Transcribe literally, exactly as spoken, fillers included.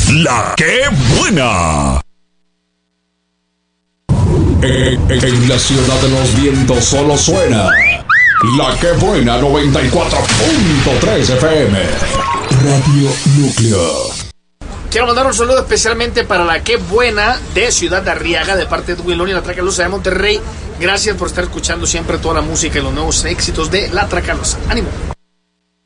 La que buena. En, en la ciudad de los vientos solo suena La que buena noventa y cuatro punto tres F M. Radio Núcleo. Quiero mandar un saludo especialmente para La que buena de Ciudad de Arriaga, de parte de Wilón y la Tracalosa de Monterrey. Gracias por estar escuchando siempre toda la música y los nuevos éxitos de la Tracalosa. ¡Ánimo!